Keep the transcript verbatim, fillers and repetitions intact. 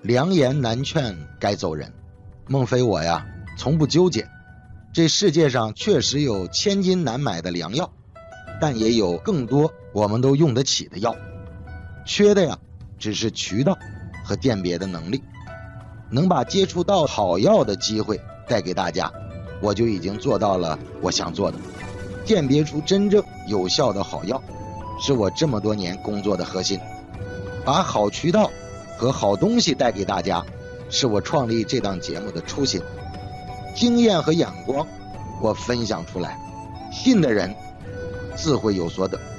良言难劝该走人。孟非我呀，从不纠结。这世界上确实有千金难买的良药，但也有更多我们都用得起的药。缺的呀，只是渠道和辨别的能力。能把接触到好药的机会带给大家，我就已经做到了我想做的。鉴别出真正有效的好药，是我这么多年工作的核心。把好渠道和好东西带给大家，是我创立这档节目的初心。经验和眼光我分享出来，信的人自会有所得。